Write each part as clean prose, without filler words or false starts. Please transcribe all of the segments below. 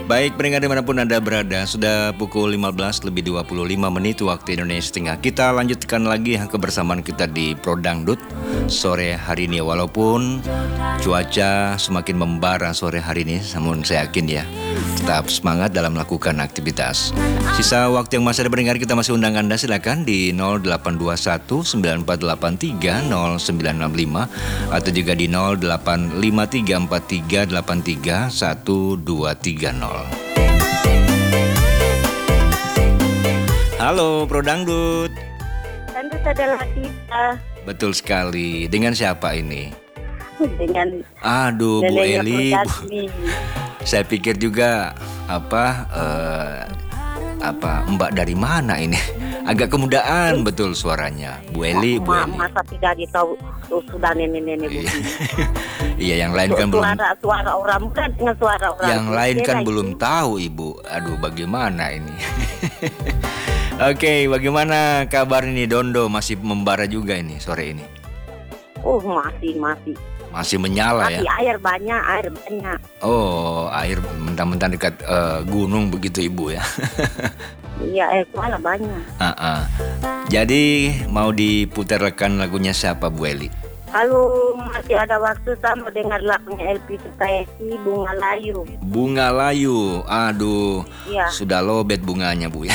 Baik, pendengar dimanapun Anda berada, sudah pukul 15 lebih 25 menit waktu Indonesia Tengah. Kita lanjutkan lagi kebersamaan kita di Prodangdut sore hari ini. Walaupun cuaca semakin membara sore hari ini, namun saya yakin ya, tetap semangat dalam melakukan aktivitas. Sisa waktu yang masih ada pendengar, kita masih undang Anda, silakan di 0821 9483 0965 atau juga di 08534383 1230. Halo Prodangdut. Tentu adalah kita. Betul sekali. Dengan siapa ini? Dengan Bu Eli. Saya pikir juga Mbak dari mana ini? Agak kemudaan betul suaranya. Bu Eli. Masa tidak tahu sudah nenek-nenek begini. Iya, yang lain kan belum. Suara orang bukan dengan suara orang. Yang lain kan belum tahu, Ibu. Aduh, bagaimana ini? Oke, bagaimana kabar ini Dondo? Masih membara juga ini sore ini? Oh, masih. Masih menyala ya? Tapi air banyak. Oh, air mentang-mentang dekat gunung begitu Ibu ya? Iya, air malah banyak. Jadi mau diputarkan lagunya siapa Bu Eli? Kalau masih ada waktu saya mau dengar lagunya LP Sukayati, Bunga Layu. Bunga Layu, aduh, iya. Sudah lobet bunganya Bu ya?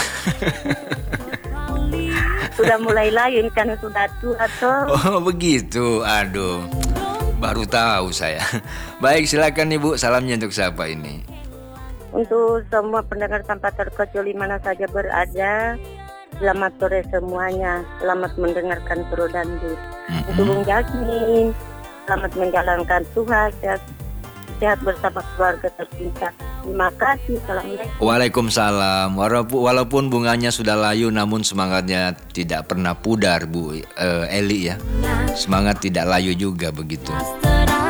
Sudah mulai layu karena sudah tua toh. Oh begitu, aduh, baru tahu saya. Baik, silakan Ibu, salamnya untuk siapa ini? Untuk semua pendengar tanpa terkecuali mana saja berada, selamat sore semuanya. Selamat mendengarkan Prodangdut. Untuk Bung Jasmin, selamat menjalankan tugas dan sehat bersama keluarga tercinta. Terima kasih. Assalamualaikum. Waalaikumsalam. Walaupun bunganya sudah layu, namun semangatnya tidak pernah pudar Bu Eli ya. Semangat tidak layu juga begitu.